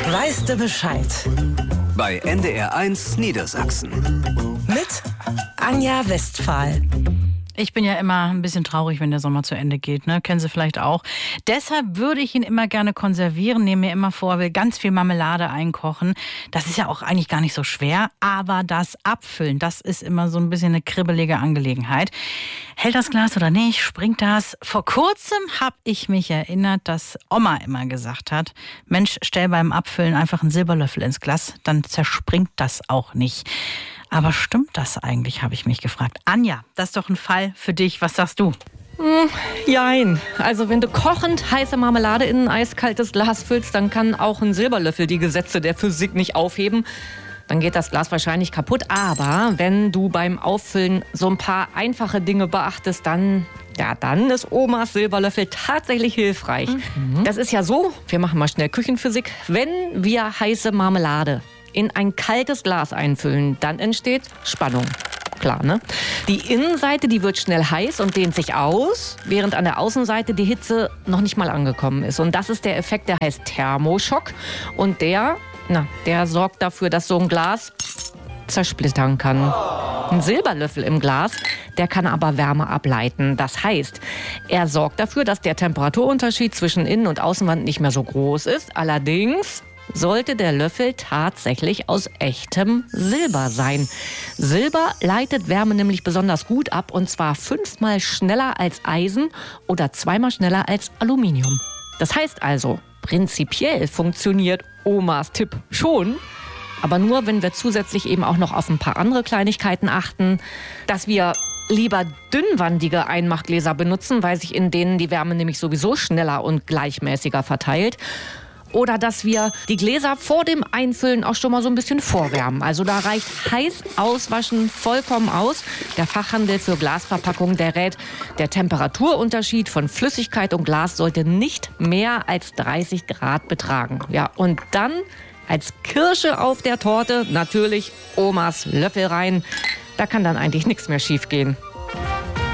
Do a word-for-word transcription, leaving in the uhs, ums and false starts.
Weißt du Bescheid? Bei N D R eins Niedersachsen. Mit Anja Westphal. Ich bin ja immer ein bisschen traurig, wenn der Sommer zu Ende geht, ne? Kennen Sie vielleicht auch. Deshalb würde ich ihn immer gerne konservieren, nehme mir immer vor, will ganz viel Marmelade einkochen. Das ist ja auch eigentlich gar nicht so schwer, aber das Abfüllen, das ist immer so ein bisschen eine kribbelige Angelegenheit. Hält das Glas oder nicht? Springt das? Vor kurzem habe ich mich erinnert, dass Oma immer gesagt hat, Mensch, stell beim Abfüllen einfach einen Silberlöffel ins Glas, dann zerspringt das auch nicht. Aber stimmt das eigentlich, habe ich mich gefragt. Anja, das ist doch ein Fall für dich. Was sagst du? Hm, jein. Also wenn du kochend heiße Marmelade in ein eiskaltes Glas füllst, dann kann auch ein Silberlöffel die Gesetze der Physik nicht aufheben. Dann geht das Glas wahrscheinlich kaputt. Aber wenn du beim Auffüllen so ein paar einfache Dinge beachtest, dann, ja, dann ist Omas Silberlöffel tatsächlich hilfreich. Mhm. Das ist ja so, wir machen mal schnell Küchenphysik, wenn wir heiße Marmelade in ein kaltes Glas einfüllen, dann entsteht Spannung. Klar, ne? Die Innenseite, die wird schnell heiß und dehnt sich aus, während an der Außenseite die Hitze noch nicht mal angekommen ist. Und das ist der Effekt, der heißt Thermoschock. Und der, na, der sorgt dafür, dass so ein Glas zersplittern kann. Ein Silberlöffel im Glas, der kann aber Wärme ableiten. Das heißt, er sorgt dafür, dass der Temperaturunterschied zwischen Innen- und Außenwand nicht mehr so groß ist. Allerdings sollte der Löffel tatsächlich aus echtem Silber sein. Silber leitet Wärme nämlich besonders gut ab, und zwar fünfmal schneller als Eisen oder zweimal schneller als Aluminium. Das heißt also, prinzipiell funktioniert Omas Tipp schon, aber nur, wenn wir zusätzlich eben auch noch auf ein paar andere Kleinigkeiten achten, dass wir lieber dünnwandige Einmachgläser benutzen, weil sich in denen die Wärme nämlich sowieso schneller und gleichmäßiger verteilt. Oder dass wir die Gläser vor dem Einfüllen auch schon mal so ein bisschen vorwärmen. Also da reicht heiß auswaschen vollkommen aus. Der Fachhandel für Glasverpackungen, der rät, der Temperaturunterschied von Flüssigkeit und Glas sollte nicht mehr als dreißig Grad betragen. Ja, und dann als Kirsche auf der Torte natürlich Omas Löffel rein. Da kann dann eigentlich nichts mehr schief gehen.